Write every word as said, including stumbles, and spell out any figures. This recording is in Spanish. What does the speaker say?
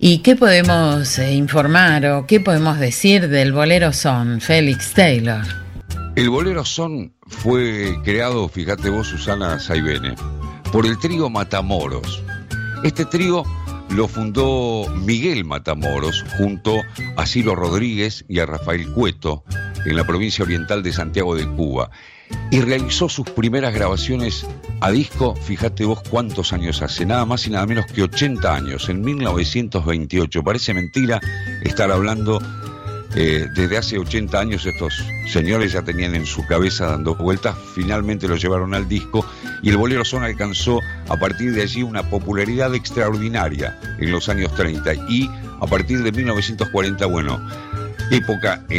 ¿Y qué podemos eh, informar o qué podemos decir del bolero son, Félix Taylor? El bolero son fue creado, fíjate vos, Susana Saibene, por el trío Matamoros. Este trío lo fundó Miguel Matamoros junto a Ciro Rodríguez y a Rafael Cueto en la provincia oriental de Santiago de Cuba, y realizó sus primeras grabaciones a disco, fíjate vos cuántos años hace, nada más y nada menos que ochenta años, en mil novecientos veintiocho. Parece mentira estar hablando eh, desde hace ochenta años. Estos señores ya tenían en su cabeza dando vueltas, finalmente lo llevaron al disco, y el bolero son alcanzó a partir de allí una popularidad extraordinaria en los años treinta, y a partir de mil novecientos cuarenta, bueno, época en